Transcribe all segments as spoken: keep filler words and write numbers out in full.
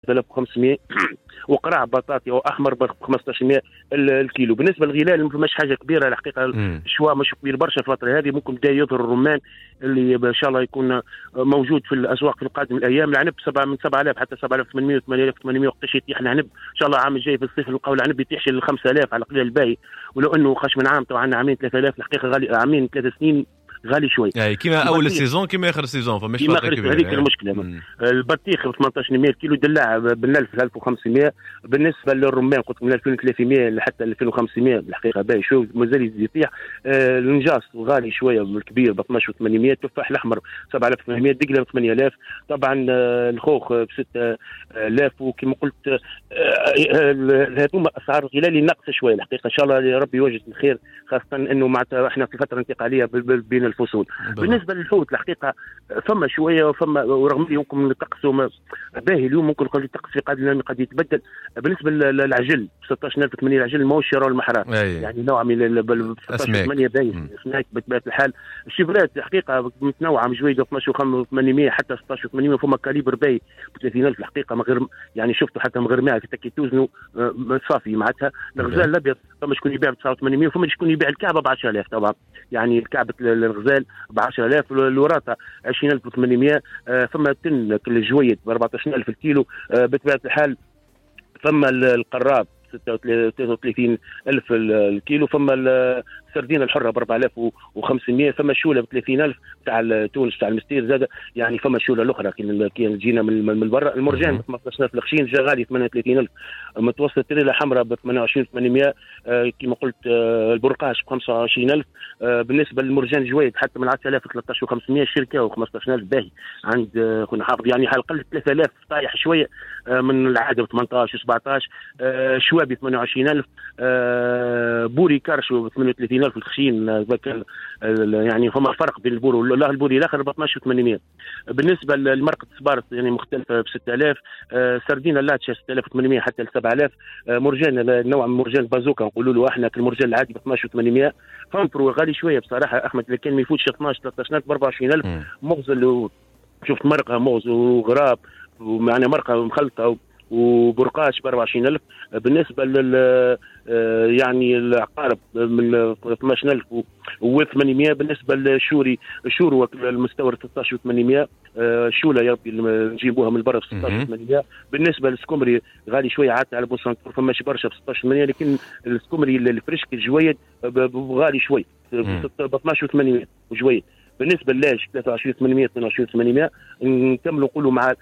ثلاثة آلاف وخمسمائة وقرع بطاطي او احمر ب خمسطاش مائة الكيلو. بالنسبه للغلال ما فماش حاجه كبيره الحقيقه، الشواء مش كبير برشا الفتره هذه. ممكن بدا يظهر الرمان اللي ان شاء الله يكون موجود في الاسواق في القادم الايام. العنب سبعة من سبعة آلاف حتى سبعة آلاف وثمانمائة وثمانية آلاف وثمانمائة وقتاش يتيح العنب ان شاء الله. عام الجاي في الصيف نلقاو العنب يتيحش ل خمسة آلاف على القليل الباهي، ولو انه خش من عام تو عندنا عامين ثلاثة آلاف الحقيقه غالي، عامين ثلاث سنين غالي شوي. يعني كيما اول السيزون كيما اخر السيزون فماش فرق كبير. هذيك المشكله. البطيخ ب ثمانطاش مائة الكيلو، دلع بال ألف وخمسمائة. بالنسبه للرمان قلت من ألفين وثلاثمائة لحتى ألفين وخمسمائة الحقيقه باهي شوي، مازال يزيد يطيح. آه النجاص غالي شويه الكبير ب اثناش وثمانمائة. التفاح الاحمر سبعة آلاف وثمانمائة. الدقله ب ثمانية آلاف. طبعا آه الخوخ ب ستة آلاف. وكما قلت آه هذوما اسعار الغلال ناقصه شويه الحقيقه. ان شاء الله يا ربي يوجد الخير، خاصه انه معناتها احنا في فتره انتقاليه بين الفصول. بالنسبه للحوت الحقيقه فما شويه وفما، ورغم اللي يمكن الطقس باهي اليوم ممكن نقول الطقس في قادم قد يتبدل. بالنسبه للعجل ستة عشر ألف وثمانمائة العجل ماهوش شراء المحرات، يعني نوع من ستة عشر ثمانية باهي اسماك بطبيعه الحال. الشيفرات الحقيقه متنوعه من جويده اثناش وثمانمائة حتى ستة عشر وثمانمائة. فما كاليبر باهي ب ثلاثين ألف الحقيقه من غير يعني شفتوا حتى من غير ماء في تكي توزنوا صافي معناتها. الغزال الابيض فما شكون يبيع ب تسعة وثمانمائة وفما شكون يبيع الكعبه ب عشرة آلاف. طبعا يعني كعبه الغزال ب عشرة آلاف، الوراطه عشرين ألف وثمانمائة. فما تن الجويد ب أربعطاش ألف الكيلو بطبيعه الحال. فما القراب ثلاثة وثلاثين ألف الكيلو. فما السردين الحرة ب أربعة آلاف وخمسمائة. فما الشولة ب ثلاثين ألف تاع تونس تاع المستير زاد. يعني فما الشولة الأخرى كي جينا من من برا. المرجان ب خمسطاش ألف. الخشين جا غالي ثمانية وثلاثين ألف. متوسط تريلا حمراء ب ثمانية وعشرين ثمانمائة. آه كما قلت آه البرقاش ب خمسة وعشرين ألف. آه بالنسبة للمرجان جويد حتى من عشرة آلاف ثلاثة عشر وخمسمائة. الشركة و خمسطاش ألف باهي عند آه خونا حافظ. يعني على الأقل ثلاثة آلاف طايح شوية آه من العادة ب ثمانطاش وسبعطاش. آه شوابي ثمانية وعشرين ألف. آه بوري كارشو ب ثمانية وثلاثين ألف. الخشين آه يعني هما فرق بين البوري ولا البوري الآخر ب اثناش وثمانمائة. بالنسبة للمرقة سبارت يعني مختلفة ب ستة آلاف. آه سردين اللاتشا ستة آلاف وثمانمائة حتى ل سبعة آلاف. آه مرجان نوع من مرجان بازوكا نقولوا له احنا كالمرجان العادي ب اثناش وثمانمائة. فانفرو غالي شوية بصراحة أحمد، إذا كان ما يفوتش اثناش ثلاثة عشر ألف ب أربعة وعشرين ألف. مغزل شفت مرقة موز وغراب ومعنى مرقة مخلطة وبرقاش ب أربعة وعشرين ألف. بالنسبة لل يعني العقارب من اثناش ألف وثمانمائة. بالنسبة للشوري الشورو المستورد ستة عشر وثمانمائة. شولة يا ربي نجيبوها من برا ب ستة عشر وثمانمائة. بالنسبة للسكومري غالي شوية عادة على بوسانتور فماش برشا ب ستة عشر وثمانمائة. لكن السكومري الفريشك الجويد غالي شوي ب اثناش وثمانمائة وجويد. بالنسبه للاج ثلاثة وعشرين ثمانمائة اثنين وعشرين ثمانمائة. نكملوا نقولوا مع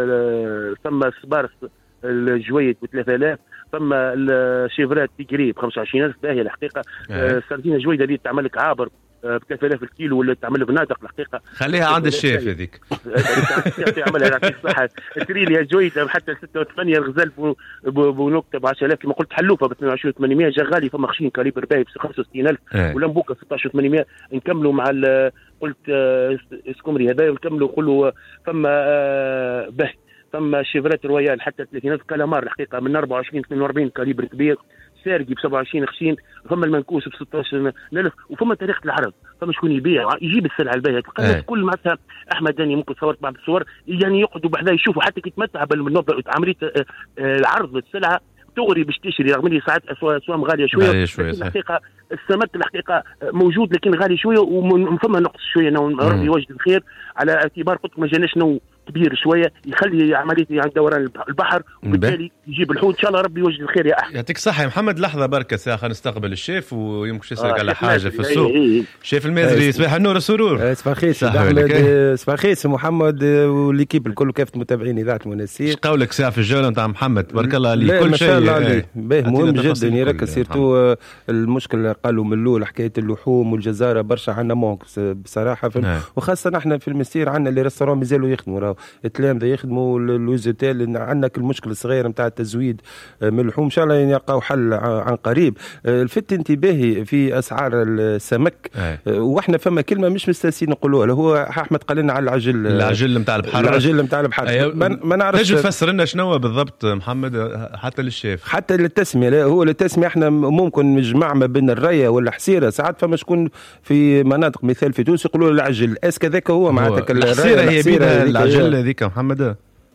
ثم السبارس الجويد ب ثلاثة آلاف. ثم الشيفرات تيجري ب خمسة وعشرين ألف باهي الحقيقه. السردينه الجويده اللي تعمل لك عابر ب ثلاثة آلاف الكيلو ولا تعمل بنادق الحقيقه. خليها عند الشيف هذيك تعملها يعطيك الصحه. التريليا جويده حتى ستة وثمانين. الغزال بنكته ب عشرة آلاف كما قلت. حلوفه ب اثنين وعشرين ثمانمائة. جغالي فما خشين كاليبر باهي ب خمسة وستين ألف. ولمبوكه ستة عشر وثمانمائة. نكملوا مع قلت سكومري هذا ونكملوا نقولوا فما باهي. ثم شيفرات رويال حتى ثلاثين ألف. كالامار الحقيقه من أربعة وعشرين اثنين وأربعين كاليبر كبير. سارقي ب سبعة وعشرين خشين. فما المنكوس ب ستة عشر ألف. وفما طريقه العرض فما شكون يبيع يجيب السلعه الباهيه. تلقى كل معناتها احمد داني ممكن صورت بعض الصور يعني يقعدوا بحذا يشوفوا حتى كي تمتع عمليه العرض السلعه تغري باش تشري. رغم اللي ساعات اسواق غاليه شويه. الحقيقه السمك الحقيقه موجود لكن غالي شويه وفما نقص شويه. ربي يوجد الخير على اعتبار قلت ما جاناش نوع كبير شويه يخلي عمليه عند دوران البحر وبالتالي يجيب الحوت. ان شاء الله ربي يوجد الخير يا احمد. يعطيك الصحه يا محمد. لحظه بركه ساعه خلينا نستقبل الشيف ويمكن يسالك آه على حاجه في السوق. الشيف المازري صباح النور السرور. صباح الخير احمد. صباح الخير سي محمد والليكيب الكل كافه متابعين اذاعه المنسير. ايش قولك ساعه في الجوله نتاع محمد؟ تبارك الله عليه كل شيء مهم جدا. يراك سيرتو المشكله قالوا من الاول حكايه اللحوم والجزاره برشا عندنا مونكس بصراحه. وخاصه احنا في المسير عندنا لي ريستورون مازالوا يخدموا راهو التلامذه يخدموا لوزوتيل. عندنا المشكله الصغيره نتاع التزويد من اللحوم. ان شاء الله يلقاو حل عن قريب. لفت انتباهي في اسعار السمك. واحنا فما كلمه مش مستانسين نقولوها. هو احمد قال لنا على العجل العجل نتاع البحر. العجل نتاع البحر أيوة. ما نعرفش تجي تفسر لنا شنو بالضبط محمد حتى للشيف حتى للتسميه. لا هو للتسميه احنا ممكن نجمع ما بين الريه ولا حسيره. ساعات فما شكون في مناطق مثال في تونس يقولوا العجل اس كذاك هو معناتها الحسيره هي بيدها العجل هذيك محمد.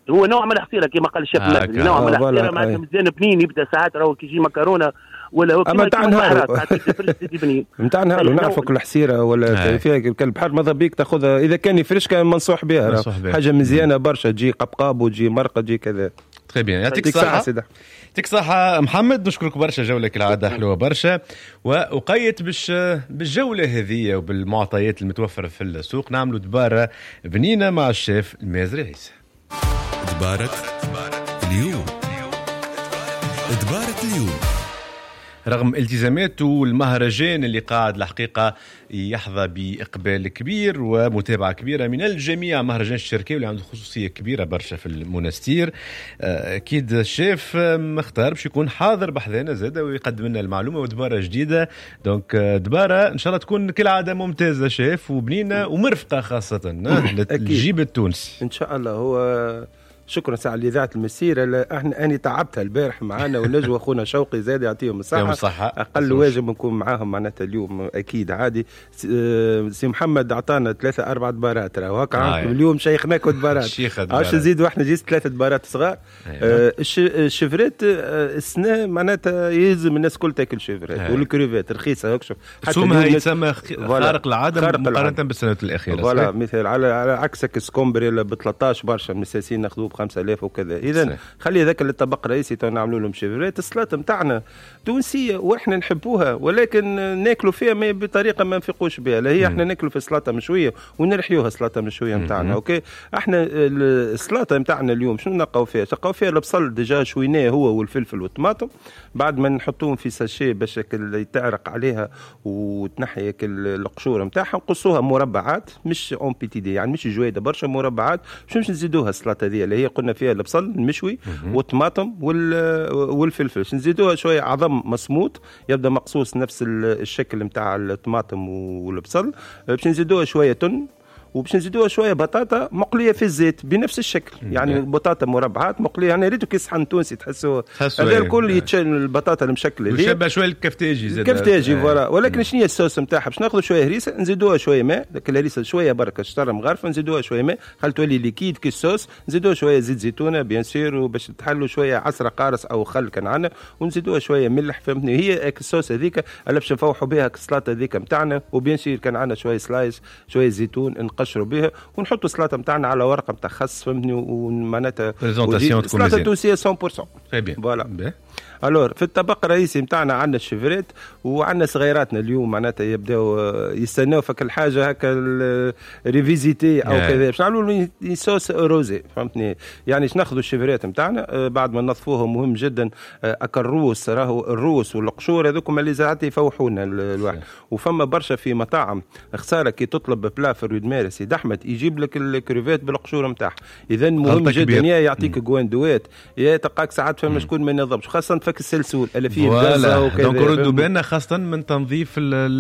هو نوع من الحصيره كما قال الشيف آه مازن، نوع من الحصيره معناتها مزيان بنين، يبدا ساعات راهو كي يجي مكرونه ولا هو كيما نتاع نهار نتاع نهار نعرفوا كل حصيره ولا فيها كلب بحر ماذا بيك تاخذها اذا كان يفرشك منصوح بها حاجه مزيانه برشا، تجي قبقاب وتجي مرقه تجي كذا. تري بيان، يعطيك الصحه. يعطيك الصحه محمد، نشكرك برشا، جوله كالعاده حلوه برشا. وأقيت باش بالجوله هذه وبالمعطيات المتوفره في السوق نعملوا دباره بنينه مع الشيف المازري عيسى. دبارة اليوم. دبارة اليوم رغم التزاماته المهرجان اللي قاعد الحقيقة يحظى بإقبال كبير ومتابعة كبيرة من الجميع، مهرجان الشركة واللي عنده خصوصية كبيرة برشا في المنستير، أكيد الشيف مختار باش يكون حاضر بحذانا زادة ويقدم لنا المعلومة ودبارة جديدة. دونك دبارة إن شاء الله تكون كالعادة ممتازة شيف وبنينة ومرفقة خاصة للجيب التونسي إن شاء الله. هو شكرا ساعة لإذاعة المسيرة، احنا أنا تعبتها البارح معنا ونجوى أخونا شوقي زاد يعطيهم الصحة، أقل واجب نكون معاهم معناتها اليوم أكيد عادي. سي محمد أعطانا ثلاثة أربع دبارات راهو هكا آه اليوم شيخناكو دبارات عاش نزيدوا احنا جيست ثلاثة دبارات صغار. آه الشفرات السنة معناتها يلزم الناس كل تاكل شفرات والكريفات رخيصة هكشف سومها يتسمى خارق العادة مقارنة بالسنوات الأخيرة. فوالا مثال على على عكسك سكومبري ب ثلاثة عشر برشا مساسين ناخذوه خمسة آلاف وكذا. إذا خلي ذاك الطبق الرئيسي تو نعملوا لهم شيفرات. السلطة متاعنا تونسية وإحنا نحبوها ولكن ناكلوا فيها ما بطريقة ما نفيقوش بها، لا هي إحنا ناكلوا في سلطة مشوية ونرحيوها سلطة مشوية متاعنا. أوكي إحنا السلطة متاعنا اليوم شنو نلقاو فيها؟ تلقاو فيها البصل ديجا شويناه هو والفلفل والطماطم، بعد ما نحطوهم في ساشي باش يتعرق عليها وتنحي القشورة متاعها، نقصوها مربعات مش اون بيتي دي يعني مش جويدة برشا، مربعات باش نزيدوها السلطة هذه اللي هي قلنا فيها البصل المشوي والطماطم والفلفل، نزيدوها شويه عظم مصموط يبدا مقصوص نفس الشكل نتاع الطماطم والبصل، باش نزيدوها شويه تن وباش نزيدوها شويه بطاطا مقليه في الزيت بنفس الشكل يعني بطاطا مربعات مقليه يعني ريتو كي صحن تونسي تحسوا هذا الكل يتشال البطاطا المشكله اللي يشبه شويه الكفتاجي زاد الكفتاجي فوالا. ولكن شنو هي الصوص نتاعها؟ باش ناخذ شويه هريسه نزيدوها شويه ماء، داك الهريسه شويه بركه شطره مغرفه نزيدوها شويه ماء خلي تولي ليكيد كي الصوص، نزيدوها شويه زيت زيتونه بيان سير وباش تحلوا شويه عصره قارص او خل كان عندنا ونزيدوها شويه ملح فهمتني. هي الصوص هذيك اللي باش نفوحوا بها السلطه هذيك نتاعنا، وبيان سير كان عندنا شويه سلايس شويه زيتون نقشروا بها ونحطوا السلطه نتاعنا على ورقه نتاع خس فهمتني ومعناتها بريزونطاسيون تكون السلطه التونسيه مية بالمية. تري بيان فوالا. الور في الطبق الرئيسي نتاعنا عندنا الشفرات وعندنا صغيراتنا اليوم معناتها يبداو يستناو فك الحاجه هكا ريفيزيتي او yeah. كذا باش نعملوا صوص روزي فهمتني. يعني باش ناخذوا الشفرات نتاعنا بعد ما ننظفوهم مهم جدا اكل الروس راهو الروس والقشور هذوكم اللي زعتي يفوحونا الواحد yeah. وفما برشا في مطاعم خساره كي تطلب بلا في رود مارس سيد احمد يجيب لك الكريفات بالقشور نتاعها. اذا مهم جدا يا يعطيك جواندوات يا تلقاك ساعات فما شكون ما ينظمش خاصه فك السلسول اللي فيه الغازه وكذا. دونك ردوا بالنا خاصه من تنظيف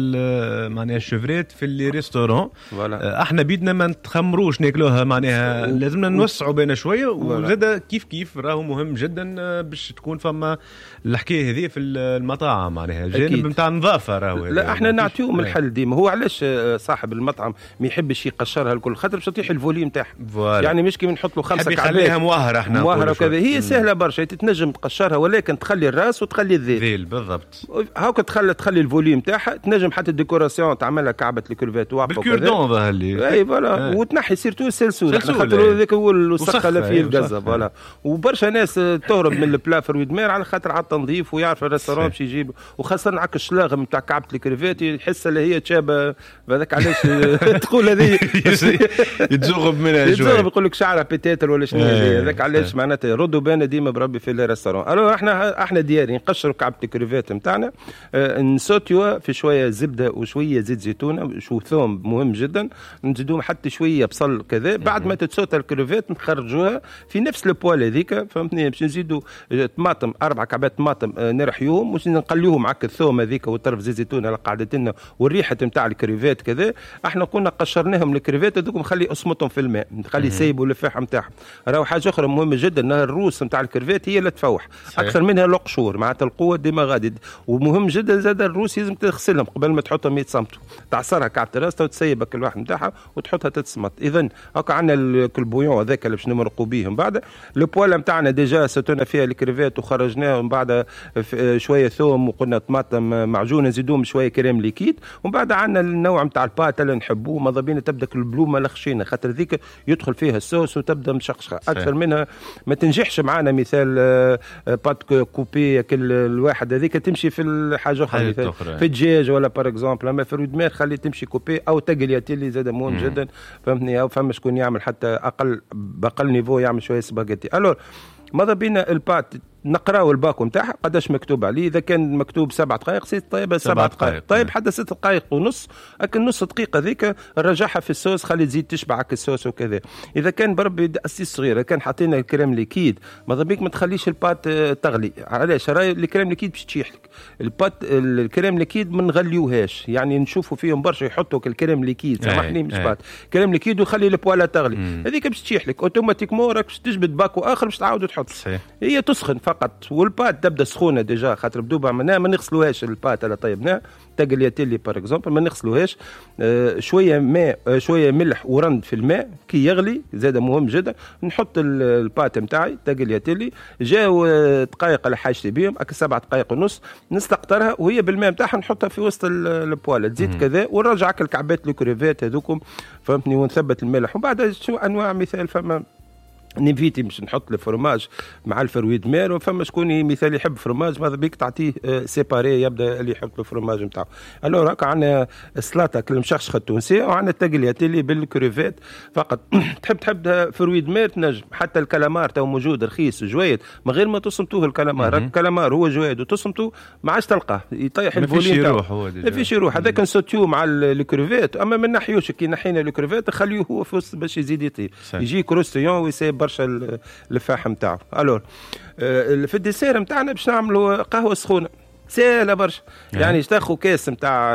معناها الشفرات في اللي ريستورون. احنا بيدنا ما نتخمروش ناكلوها معناها لازمنا نوسعوا بينا شويه وزاد كيف كيف راهو مهم جدا باش تكون فما الحكايه هذه في المطاعم معناها الجانب نتاع النظافه راهو. لا احنا نعطيوهم الحل ديما. هو علاش صاحب المطعم ما يحبش يقشرها الكل خاطر باش يطيح الفوليوم تاعها يعني مش كي نحط له خمسه كعبات يخليها موهره احنا موهره وكذا. هي سهله برشا تتنجم تقشرها ولكن تخلي الراس وتخلي الذيل ذيل بالضبط هاكا تخلي تخلي الفوليوم تاعها تنجم حتى الديكوراسيون تعملها كعبه الكريفات واقفه بالكوردون ظهر لي اي فوالا آه. وتنحي سيرتو السلسول احنا خاطر هذاك هو الوسخه اللي فيه الغزه فوالا. وبرشا ناس تهرب من البلا في الودمير على خاطر على التنظيف ويعرف الريستورون باش يجيب وخاصه عك الشلاغ نتاع كعبه الكريفات يحس اللي هي تشابه هذاك علاش تقول هذه يتزغب منها شويه يتزغب يقول لك شعره بيتيتر ولا شنو هذاك علاش معناتها يردوا بنا ديما بربي في الريستورون. الو احنا احنا دياري نقشروا كعبة الكريفات نتاعنا آه نسوتيوها في شويه زبده وشويه زيت زيتونه شو ثوم مهم جدا نزيدوهم حتى شويه بصل كذا. بعد ما تتسوت الكريفات نخرجوها في نفس البوال هذيك فهمتني باش نزيدوا طماطم اربع كعبات طماطم آه نرحيوهم ونقليوهم مع الثوم هذيك وطرف زيت زيتونه على قاعدتنا والريحه نتاع الكريفات كذا. احنا كنا قشرناهم الكريفات هذوك نخلي اسمتهم في الماء نخلي سايبوا اللفاح نتاعهم. راهو حاجه اخرى مهمه جدا الروس نتاع الكريفات هي لا تفوح اكثر منها القشور معناتها القوه ديما غادي. ومهم جدا زاد الروس لازم تغسلهم قبل ما تحطهم يتصمتوا، تعصرها كعب راسها وتسيب الواحد نتاعها وتحطها تتصمت. اذا هكا عندنا البويون هذاك اللي باش نمرقوا به من بعد. البواله نتاعنا ديجا ستونا فيها الكريفات وخرجناه ومن بعد شويه ثوم وقلنا طماطم معجونه نزيدوهم شويه كريم ليكيد. ومن بعد عندنا النوع نتاع البات اللي نحبوه ماذا بينا تبدا البلومه الخشينه خاطر ذيك يدخل فيها الصوص وتبدا مشخشخه اكثر منها ما تنجحش معنا. مثال بات كوبي كل الواحد هذيك تمشي في الحاجه اخرى في الدجاج ولا بار اكزومبل. اما في الرود مير خلي تمشي كوبي او تقلياتي اللي زاد مهم جدا فهمتني. او فما شكون يعمل حتى اقل باقل نيفو يعمل شويه سباغيتي. الور ماذا بينا البات نقراو الباكو نتاعها قداش مكتوب عليه. اذا كان مكتوب سبع دقائق سيت طيب سبع دقائق طيب حتى ست دقائق ونص. لكن نص دقيقه ذيك رجعها في الصوص خلي تزيد تشبعك الصوص وكذا. اذا كان بربي اسيس صغيره كان حاطين الكريم ليكيد ماذا بيك ما تخليش البات تغلي. علاش راي الكريم ليكيد باش تشيح لك البات. الكريم ليكيد ما نغليوهاش يعني نشوفوا فيهم برشا يحطوا الكريم ليكيد سامحني مش بات كريم ليكيد وخلي البواله تغلي هذيك باش تشيح لك اوتوماتيكمون راك باش تجبد باكو اخر باش تعاود تحط. هي تسخن فقط والبات تبدا سخونه ديجا خاطر بدوبه عملناها ما نغسلوهاش البات اللي طيبناها تقلياتيلي بار اكزومبل ما نغسلوهاش. آه شويه ماء آه شويه ملح ورند في الماء كي يغلي زاد مهم جدا. نحط البات نتاعي تقلياتيلي جاو دقائق على حاجتي بهم اك سبع دقائق ونص نستقطرها وهي بالماء نتاعها نحطها في وسط البواله تزيد كذا ونرجعك الكعبات الكريفات هذوكم فهمتني ونثبت الملح. وبعد شو انواع مثال فما نيفيتي باش نحط الفرماج مع الفرويد مير وفما شكون مثال يحب فرماج ماذا بيك تعطيه سيباري يبدا اللي يحط الفرماج نتاعو. الو راك عندنا السلاطه المشخشخه التونسيه وعندنا التقليات اللي بالكريفات فقط. تحب تحب فرويد مير تنجم حتى الكلامار تو موجود رخيص جويد من غير ما تصمتوه الكلامار. الكلامار هو جويد وتصمتوه ما عادش تلقاه يطيح الفولين تاعو ما فيش يروح هذاك نسوتيو مع الكريفات. اما ما نحيوش كي نحينا الكريفات خليوه هو في وسط باش يزيد يطيب يجي كروستيون ويسيب برشا الفاحم تاعو. الور في الديسير نتاعنا باش نعملوا قهوه سخونه سهله برشا يعني تاخذ كاس نتاع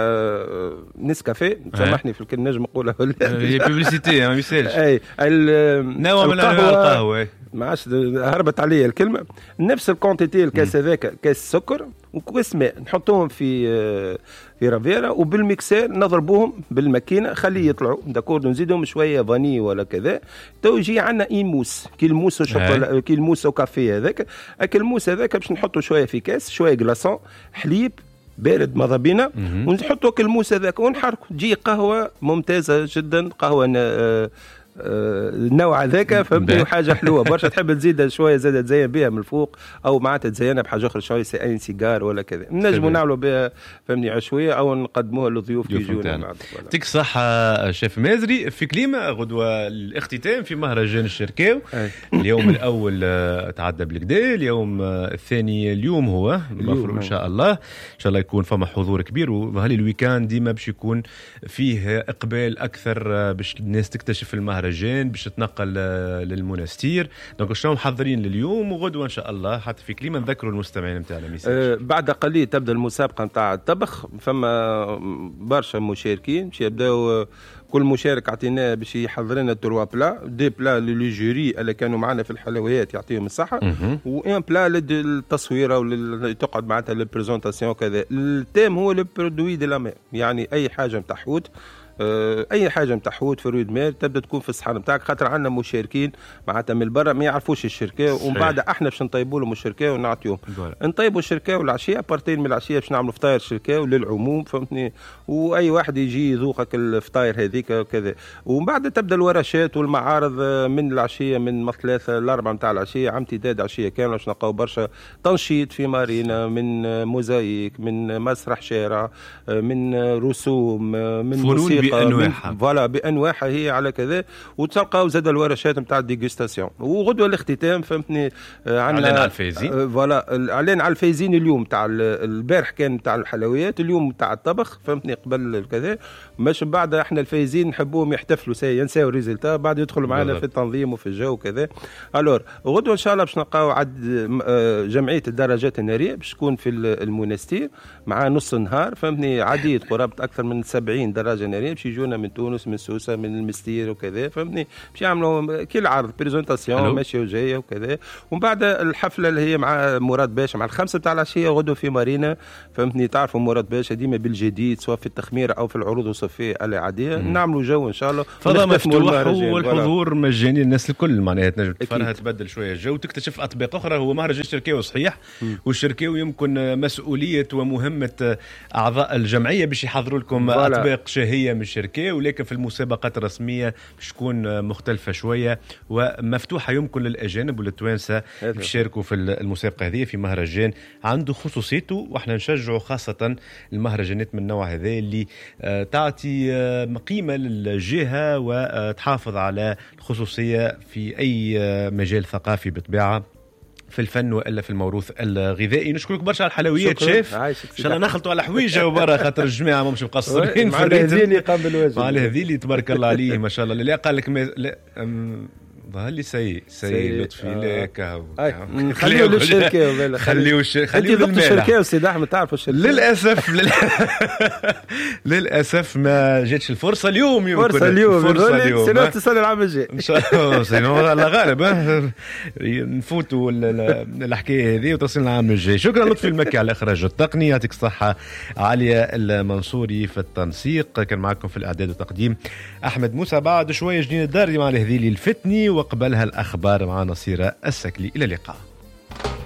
نسكافيه سامحني في الكلمه نجم نقولها ولا هي بيبليسيتي ما يسالش اي نوع من القهوه ما عادش هربت عليا الكلمه. نفس الكونتيتي الكاس هذاك كاس سكر وكاس ماء نحطوهم في في رافيرا وبالميكسير نضربوهم بالماكينه خليه يطلعوا داكور نزيدهم شويه فاني ولا كذا تو يجي عندنا ايموس كي الموس وشوكولا كي الموس وكافيه هذاك اكل الموس هذاك باش نحطوا شويه في كاس شويه جلاسون حليب بارد ماذا بينا ونحطوا كالموس هذاك ونحركوا تجي قهوه ممتازه جدا قهوه آه النوع هذاك فهمتني وحاجه حلوه برشا. تحب تزيد شويه زاد تزين بها من الفوق او معناتها تزينها بحاجه اخرى شويه سي سيجار ولا كذا نجموا نعملوا بها فهمني عشويه او نقدموها للضيوف اللي يجونا. يعطيك الصحه شيف مازري. في كلمه غدوه الاختتام في مهرجان الشركاو اليوم الاول تعدى بالكدا اليوم الثاني اليوم هو المفروض ان شاء الله ان شاء الله يكون فما حضور كبير وهالي الويكاند ديما باش يكون فيه اقبال اكثر باش الناس تكتشف المهرجان جين باش تنقل للمنستير. دونك شنو محضرين لليوم وغدوه ان شاء الله حتى في كلمه نذكروا المستمعين نتاعنا ميساج. أه بعد قليل تبدا المسابقه نتاع الطبخ فما برشا مشاركين باش يبداو كل مشارك عطيناه باش يحضر لنا تروا بلا دي بلا لي جوري اللي كانوا معنا في الحلويات يعطيهم الصحه وان بلا للتصويره واللي تقعد معناتها للبريزونطاسيون كذا. التيم هو لو برودوي دي لا مير يعني اي حاجه نتاع حوت اي حاجه نتاع حوت في رود مير تبدا تكون في الصحن نتاعك خاطر عندنا مشاركين معناتها من برا ما يعرفوش الشركه ومن بعد احنا باش نطيبوا لهم الشركه ونعطيهم نطيبوا الشركه والعشيه بارتين من العشيه باش نعملوا فطاير الشركه وللعموم فهمتني واي واحد يجي يذوقك الفطاير هذيك وكذا. ومن بعد تبدا الورشات والمعارض من العشيه من ثلاثه لاربعه نتاع العشيه عم امتداد عشيه كامله باش نلقاو برشا تنشيط في مارينا من موزايك من مسرح شارع من رسوم من موسيقى بانواعها فوالا بانواعها هي على كذا وتلقاو زاد الورشات نتاع الديغوستاسيون. وغدوه الاختتام فهمتني عندنا على الفايزين فوالا الاعلان على الفايزين اليوم تاع البارح كان تاع الحلويات اليوم تاع الطبخ فهمتني قبل كذا مش بعد احنا الفايزين نحبوهم يحتفلوا سي ينساو الريزلتا بعد يدخلوا معنا في التنظيم وفي الجو وكذا. الور غدوه ان شاء الله باش نلقاو عد جمعيه الدراجات الناريه باش تكون في المنستير مع نص نهار فهمتني عديد قرابه اكثر من سبعين دراجه ناريه باش يجونا من تونس من سوسه من المستير وكذا فهمتني، باش يعملوا كي العرض بريزونطاسيون ماشيه وجايه وكذا. ومن بعد الحفله اللي هي مع مراد باشا مع الخمسه بتاع العشيه غدوه في مارينا فهمتني. تعرفوا مراد باشا ديما بالجديد سواء في التخميره او في العروض الصيفيه العاديه، نعملوا جو ان شاء الله. فضاء مفتوح والحضور مجاني للناس الكل، معناها تنجم تتفرج تبدل شويه الجو وتكتشف اطباق اخرى. هو مهرجان الشركاوي صحيح، والشركاوي يمكن مسؤوليه ومهمه اعضاء الجمعيه باش يحضروا لكم اطباق شهيه من الشركاوي، ولكن في المسابقات الرسميه باش تكون مختلفه شويه ومفتوحه يمكن للاجانب وللتوانسه يشاركوا في المسابقه هذه في مهرجان عنده خصوصيته. واحنا نشجعوا خاصه المهرجانات من النوع هذا اللي تعطي قيمه للجهه وتحافظ على الخصوصيه في اي مجال ثقافي بطبيعه، في الفن والا في الموروث الغذائي. نشكرك برشا على الحلويات شيف، ان شاء الله نخلطوا على حويجه وبرا خاطر الجماعه مش مقصرين في الريتم قام بالواجب على هذيلي تبارك الله عليه ما شاء الله. لا قال لك لا ظهر لي سي سي لطفي لا كهو خليو للشركه خليو خليو للشركه وسيدي احمد تعرفوا الشركه. للاسف للاسف ما جاتش الفرصه اليوم. يمكن فرصه اليوم فرصه اليوم سينو اتصل العام الجاي ان شاء الله. سينو الله غالب نفوتوا الحكايه هذه وتصلنا العام الجاي. شكرا لطفي المكي على الاخراج التقني، يعطيك الصحه. عليا المنصوري في التنسيق، كان معكم في الاعداد والتقديم احمد موسى. بعد شويه جنين الدار مع الهذيلي الفتني وقبلها الأخبار مع نصيرة السكلي. إلى اللقاء.